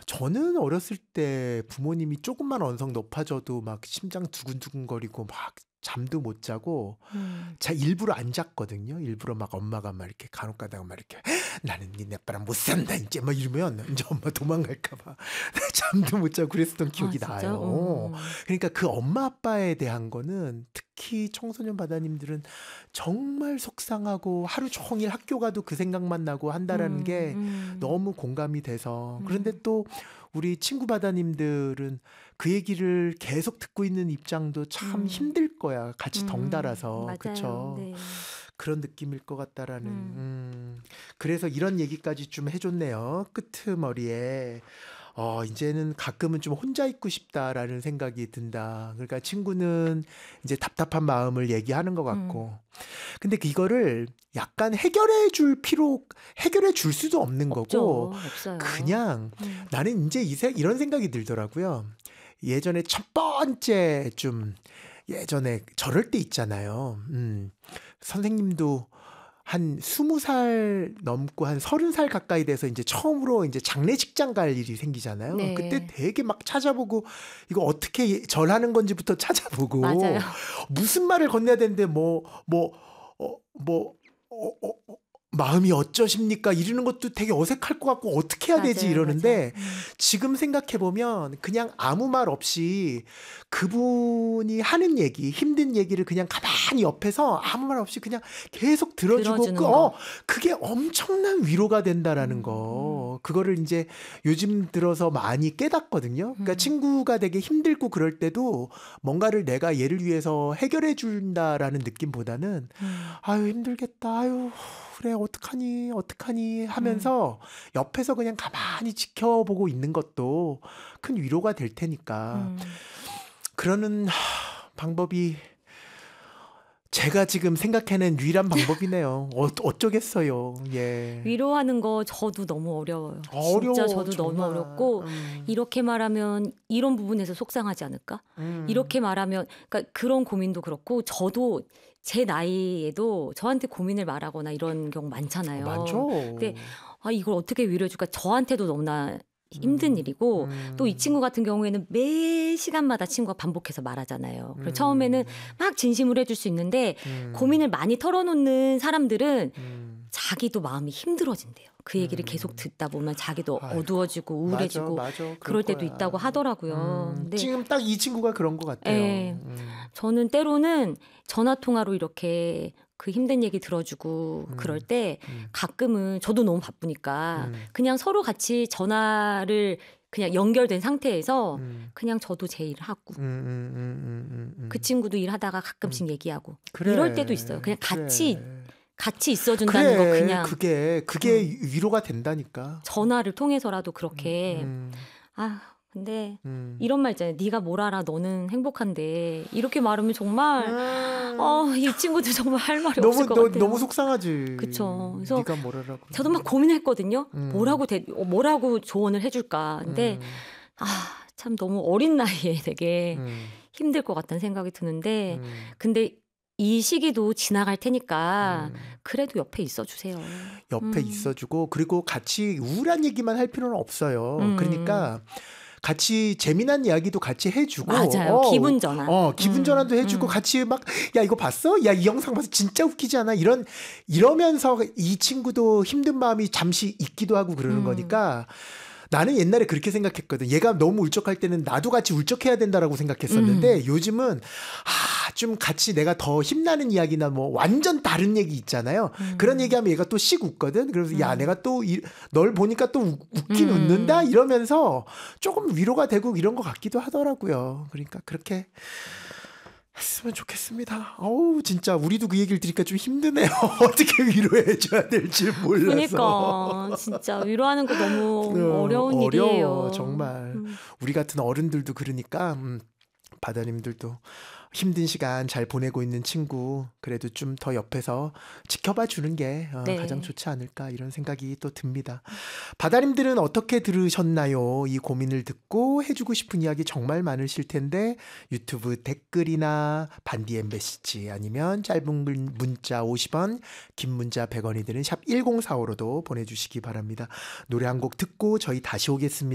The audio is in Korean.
저는 어렸을 때 부모님이 조금만 언성 높아져도 막 심장 두근두근거리고 막 잠도 못 자고 음. 일부러 안 잤거든요. 일부러 막 엄마가 막 이렇게 간혹 가다가 막 이렇게 나는 니네 아빠랑 못 산다 이제 막 이러면 이제 엄마 도망갈까 봐 잠도 못 자고 그랬었던 아, 기억이 진짜? 나요. 그러니까 그 엄마 아빠에 대한 거는 특히 청소년 바다님들은 정말 속상하고 하루 종일 학교 가도 그 생각만 나고 한다라는 게 너무 공감이 돼서. 그런데 또 우리 친구 바다님들은 그 얘기를 계속 듣고 있는 입장도 참 힘들 거야. 같이 덩달아서. 맞아요. 그쵸? 네. 그런 느낌일 것 같다라는. 음. 그래서 이런 얘기까지 좀 해줬네요. 끄트머리에. 이제는 가끔은 좀 혼자 있고 싶다라는 생각이 든다. 그러니까 친구는 이제 답답한 마음을 얘기하는 것 같고. 근데 이거를 약간 해결해 줄 수도 없는 거고, 없어요. 그냥 나는 이제 이런 생각이 들더라고요. 예전에 첫 번째 예전에 저럴 때 있잖아요. 선생님도 한 20살 넘고 한 30살 가까이 돼서 이제 처음으로 이제 장례식장 갈 일이 생기잖아요. 네. 그때 되게 막 찾아보고 이거 어떻게 절하는 건지부터 찾아보고 맞아요. 무슨 말을 건네야 되는데 마음이 어쩌십니까? 이러는 것도 되게 어색할 것 같고 어떻게 해야 되지? 맞아요, 이러는데 맞아요. 지금 생각해보면 그냥 아무 말 없이 그분이 하는 얘기, 힘든 얘기를 그냥 가만히 옆에서 아무 말 없이 그냥 계속 들어주고 들어주는 거. 그게 엄청난 위로가 된다라는 거. 그거를 이제 요즘 들어서 많이 깨닫거든요. 그러니까 친구가 되게 힘들고 그럴 때도 뭔가를 내가 얘를 위해서 해결해 준다라는 느낌보다는 아유 힘들겠다. 아유 그래 어떡하니 하면서 옆에서 그냥 가만히 지켜보고 있는 것도 큰 위로가 될 테니까 그러는 방법이 제가 지금 생각해낸 유일한 방법이네요. 어쩌겠어요. 예. 위로하는 거 저도 너무 어려워요. 어려워, 진짜 저도 정말. 너무 어렵고 이렇게 말하면 이런 부분에서 속상하지 않을까? 이렇게 말하면 그러니까 그런 고민도 그렇고 저도 제 나이에도 저한테 고민을 말하거나 이런 경우 많잖아요. 많죠. 근데 이걸 어떻게 위로해 줄까? 저한테도 너무나 힘든 일이고 또 이 친구 같은 경우에는 매 시간마다 친구가 반복해서 말하잖아요. 그래서 처음에는 막 진심으로 해줄 수 있는데 고민을 많이 털어놓는 사람들은 자기도 마음이 힘들어진대요. 그 얘기를 계속 듣다 보면 자기도 아이고, 어두워지고 우울해지고 맞아. 그럴 때도 거야. 있다고 하더라고요. 근데 지금 딱 이 친구가 그런 것 같아요. 예, 저는 때로는 전화 통화로 이렇게 그 힘든 얘기 들어주고 그럴 때 가끔은 저도 너무 바쁘니까 그냥 서로 같이 전화를 그냥 연결된 상태에서 그냥 저도 제 일을 하고 그 친구도 일하다가 가끔씩 얘기하고 그래, 이럴 때도 있어요. 그냥 같이 그래. 있어준다는 거 그냥 그게 위로가 된다니까. 전화를 통해서라도 그렇게 근데 이런 말 있잖아요. 네가 뭘 알아? 너는 행복한데 이렇게 말하면 정말 이 친구들 정말 할 말이 없을 것 같아요. 너무 속상하지. 그쵸. 그래서 네가 뭘 알아? 저도 막 고민했거든요. 뭐라고 조언을 해줄까. 근데 참 너무 어린 나이에 되게 힘들 것 같다는 생각이 드는데 근데 이 시기도 지나갈 테니까 그래도 옆에 있어주세요. 옆에 있어주고 그리고 같이 우울한 얘기만 할 필요는 없어요. 그러니까 같이 재미난 이야기도 같이 해주고 맞아요. 기분 전환. 기분 전환도 해주고 같이 막 야 이거 봤어? 야 이 영상 봤어? 진짜 웃기지 않아? 이러면서 이 친구도 힘든 마음이 잠시 있기도 하고 그러는 거니까 나는 옛날에 그렇게 생각했거든. 얘가 너무 울적할 때는 나도 같이 울적해야 된다라고 생각했었는데 요즘은 좀 같이 내가 더 힘나는 이야기나 뭐 완전 다른 얘기 있잖아요. 그런 얘기하면 얘가 또 씩 웃거든. 그래서 야 내가 또 널 보니까 또 웃긴 웃는다 이러면서 조금 위로가 되고 이런 것 같기도 하더라고요. 그러니까 그렇게 했으면 좋겠습니다. 어우 진짜 우리도 그 얘기를 들으니까 좀 힘드네요. 어떻게 위로해줘야 될지 몰라서. 그러니까 진짜 위로하는 거 너무 어려운 일이에요. 정말. 우리 같은 어른들도 그러니까 바다님들도 힘든 시간 잘 보내고 있는 친구 그래도 좀 더 옆에서 지켜봐 주는 게 네. 가장 좋지 않을까 이런 생각이 또 듭니다. 바다님들은 어떻게 들으셨나요? 이 고민을 듣고 해주고 싶은 이야기 정말 많으실 텐데 유튜브 댓글이나 반디앤 메시지 아니면 짧은 문자 50원 긴 문자 100원이 드는 샵 1045로도 보내주시기 바랍니다. 노래 한 곡 듣고 저희 다시 오겠습니다.